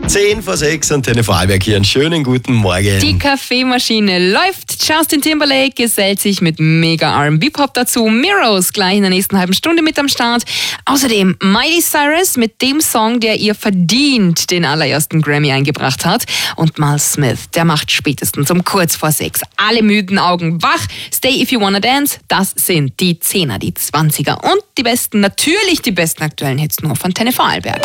10:06 Antenne Vorarlberg hier. Einen schönen guten Morgen. Die Kaffeemaschine läuft. Justin Timberlake gesellt sich mit mega R&B-Pop dazu. Miros gleich in der nächsten halben Stunde mit am Start. Außerdem Miley Cyrus mit dem Song, der ihr verdient den allerersten Grammy eingebracht hat. Und Mal Smith, der macht spätestens um kurz vor 6 alle müden Augen wach. Stay If You Wanna Dance, das sind die 10er, die 20er und die besten, natürlich die besten aktuellen Hits nur von Antenne Vorarlberg.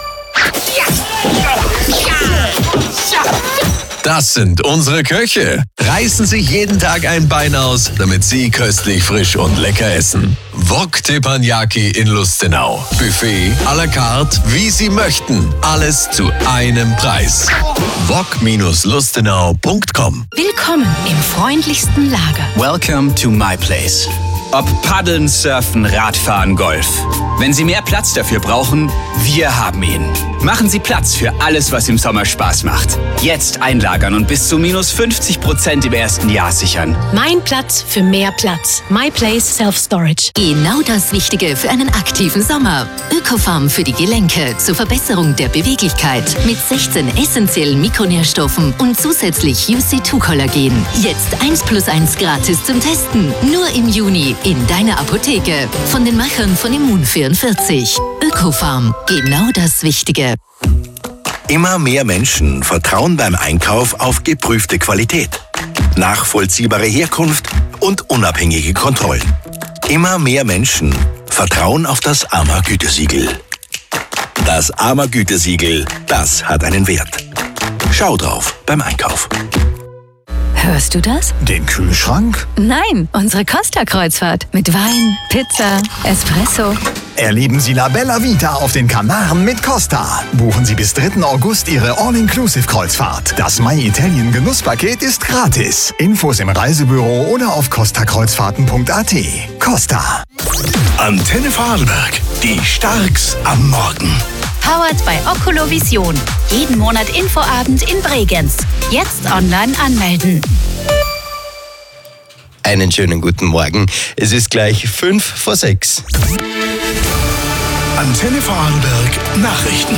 Das sind unsere Köche. Reißen sich jeden Tag ein Bein aus, damit sie köstlich, frisch und lecker essen. Wok Teppanyaki in Lustenau. Buffet à la carte, wie Sie möchten. Alles zu einem Preis. wok-lustenau.com. Willkommen im freundlichsten Lager. Welcome to my place. Ob Paddeln, Surfen, Radfahren, Golf. Wenn Sie mehr Platz dafür brauchen, wir haben ihn. Machen Sie Platz für alles, was im Sommer Spaß macht. Jetzt einlagern und bis zu -50% im ersten Jahr sichern. Mein Platz für mehr Platz. My Place Self-Storage. Genau das Wichtige für einen aktiven Sommer. Ökofarm für die Gelenke zur Verbesserung der Beweglichkeit mit 16 essentiellen Mikronährstoffen und zusätzlich UC2-Kollagen. Jetzt 1+1 gratis zum Testen. Nur im Juni in deiner Apotheke. Von den Machern von Immun44. Ökofarm. Genau das Wichtige. Immer mehr Menschen vertrauen beim Einkauf auf geprüfte Qualität, nachvollziehbare Herkunft und unabhängige Kontrollen. Immer mehr Menschen vertrauen auf das AMA-Gütesiegel. Das AMA-Gütesiegel, das hat einen Wert. Schau drauf beim Einkauf. Hörst du das? Den Kühlschrank? Nein, unsere Costa-Kreuzfahrt. Mit Wein, Pizza, Espresso. Erleben Sie La Bella Vita auf den Kanaren mit Costa. Buchen Sie bis 3. August Ihre All-Inclusive-Kreuzfahrt. Das My Italien Genusspaket ist gratis. Infos im Reisebüro oder auf costakreuzfahrten.at. Costa. Antenne Vorarlberg, die Starks am Morgen. Powered by Oculovision. Jeden Monat Infoabend in Bregenz. Jetzt online anmelden. Einen schönen guten Morgen. Es ist gleich 5:06. Antenne Vorarlberg Nachrichten.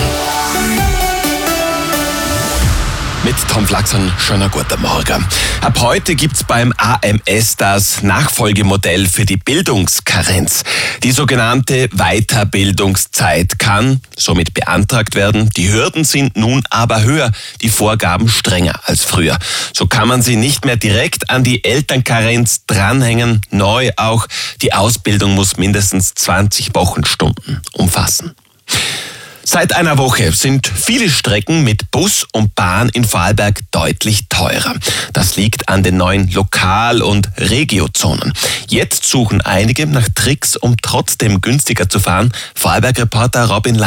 Mit Tom Flachsen, schöner guten Morgen. Ab heute gibt's beim AMS das Nachfolgemodell für die Bildungskarenz. Die sogenannte Weiterbildungszeit kann somit beantragt werden. Die Hürden sind nun aber höher, die Vorgaben strenger als früher. So kann man sie nicht mehr direkt an die Elternkarenz dranhängen. Neu auch, die Ausbildung muss mindestens 20 Wochenstunden umfassen. Seit einer Woche sind viele Strecken mit Bus und Bahn in Vorarlberg deutlich teurer. Das liegt an den neuen Lokal- und Regiozonen. Jetzt suchen einige nach Tricks, um trotzdem günstiger zu fahren. Vorarlberg-Reporter Robin